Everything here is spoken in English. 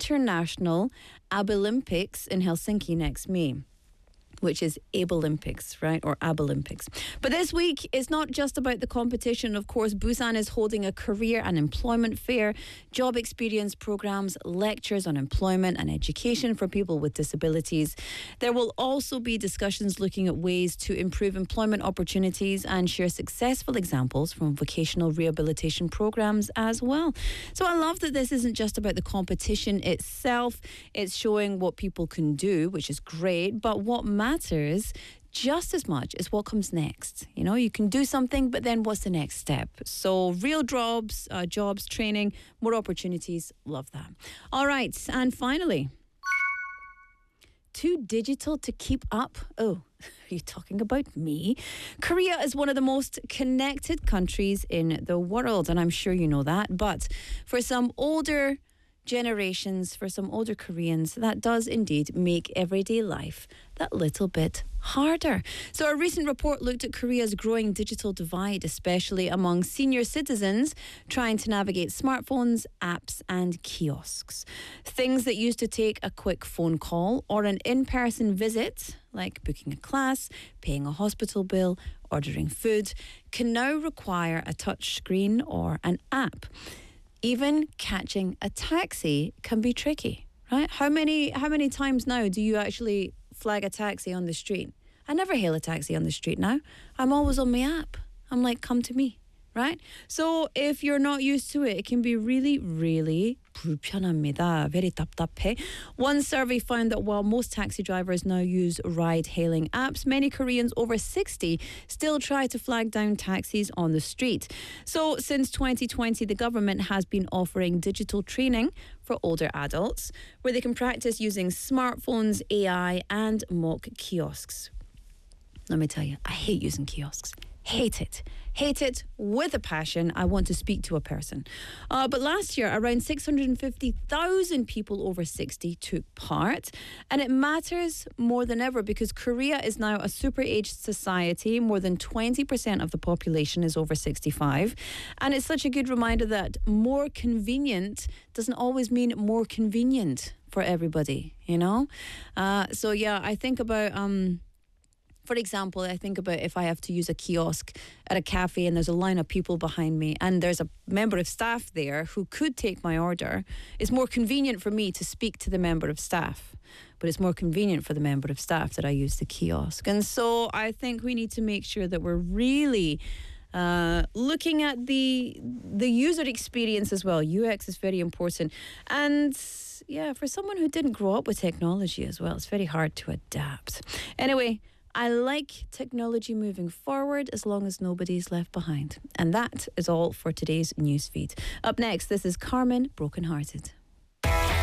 International Abolympics in Helsinki next May, which is Abolympics, right? Or Abolympics. But this week, it's not just about the competition. Of course, Busan is holding a career and employment fair, job experience programs, lectures on employment and education for people with disabilities. There will also be discussions looking at ways to improve employment opportunities and share successful examples from vocational rehabilitation programs as well. So I love that this isn't just about the competition itself. It's showing what people can do, which is great, but what matters just as much as what comes next. You know, you can do something, but then what's the next step? So real jobs, training, more opportunities. Love that. All right. And finally, too digital to keep up. Oh, are you talking about me? Korea is one of the most connected countries in the world, and I'm sure you know that. But for some older generations, for some older Koreans, that does indeed make everyday life that little bit harder. So a recent report looked at Korea's growing digital divide, especially among senior citizens trying to navigate smartphones, apps and kiosks. Things that used to take a quick phone call or an in-person visit, like booking a class, paying a hospital bill, ordering food, can now require a touch screen or an app. Even catching a taxi can be tricky, right? How many times now do you actually flag a taxi on the street? I never hail a taxi on the street now. I'm always on my app. I'm like, come to me, right? So if you're not used to it, it can be really, really 불편합니다. Very 답답해. One survey found that while most taxi drivers now use ride-hailing apps, many Koreans over 60 still try to flag down taxis on the street. So since 2020, the government has been offering digital training for older adults where they can practice using smartphones, AI and mock kiosks. Let me tell you, I hate using kiosks. Hate it. Hate it with a passion. I want to speak to a person. But last year, around 650,000 people over 60 took part. And it matters more than ever because Korea is now a super-aged society. More than 20% of the population is over 65. And it's such a good reminder that more convenient doesn't always mean more convenient for everybody, you know? So yeah, I think about... For example, I think about if I have to use a kiosk at a cafe and there's a line of people behind me and there's a member of staff there who could take my order, it's more convenient for me to speak to the member of staff. But it's more convenient for the member of staff that I use the kiosk. And so I think we need to make sure that we're really looking at the user experience as well. UX is very important. And yeah, for someone who didn't grow up with technology as well, it's very hard to adapt. Anyway, I like technology moving forward as long as nobody's left behind. And that is all for today's newsfeed. Up next, this is Carmen, Broken Hearted.